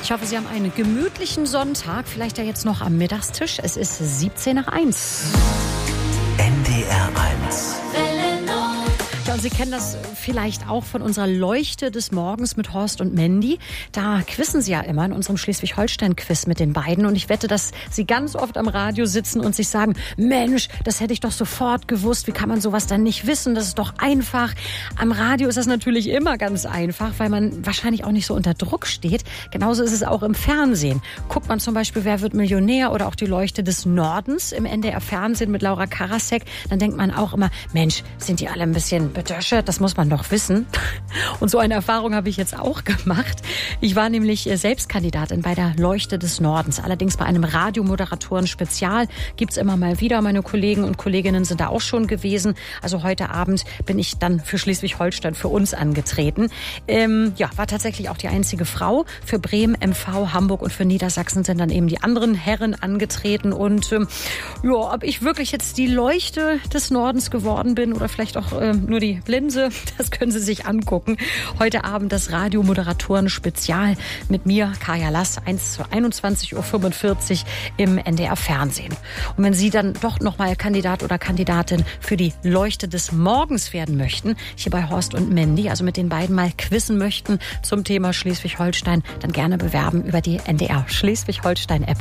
Ich hoffe, Sie haben einen gemütlichen Sonntag, vielleicht ja jetzt noch am Mittagstisch. Es ist 1:17. NDR 1. Ja, und Sie kennen das vielleicht auch von unserer Leuchte des Morgens mit Horst und Mandy. Da quizzen Sie ja immer in unserem Schleswig-Holstein-Quiz mit den beiden. Und ich wette, dass Sie ganz oft am Radio sitzen und sich sagen, Mensch, das hätte ich doch sofort gewusst. Wie kann man sowas dann nicht wissen? Das ist doch einfach. Am Radio ist das natürlich immer ganz einfach, weil man wahrscheinlich auch nicht so unter Druck steht. Genauso ist es auch im Fernsehen. Guckt man zum Beispiel Wer wird Millionär oder auch die Leuchte des Nordens im NDR-Fernsehen mit Laura Karasek, dann denkt man auch immer, Mensch, sind die alle ein bisschen bedösche, das muss man doch wissen. Und so eine Erfahrung habe ich jetzt auch gemacht. Ich war nämlich Selbstkandidatin bei der Leuchte des Nordens. Allerdings bei einem Radiomoderatoren-Spezial gibt's immer mal wieder. Meine Kollegen und Kolleginnen sind da auch schon gewesen. Also heute Abend bin ich dann für Schleswig-Holstein für uns angetreten. War tatsächlich auch die einzige Frau. Für Bremen, MV, Hamburg und für Niedersachsen sind dann eben die anderen Herren angetreten. Und ob ich wirklich jetzt die Leuchte des Nordens geworden bin oder vielleicht auch nur die Linse, das können Sie sich angucken. Heute Abend das Radiomoderatoren-Spezial mit mir, Kaya Lass, 21:45 Uhr im NDR-Fernsehen. Und wenn Sie dann doch nochmal Kandidat oder Kandidatin für die Leuchte des Morgens werden möchten, hier bei Horst und Mandy, also mit den beiden mal quizzen möchten zum Thema Schleswig-Holstein, dann gerne bewerben über die NDR Schleswig-Holstein-App.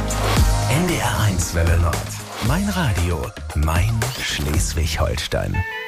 NDR 1 Welle Nord. Mein Radio, mein Schleswig-Holstein.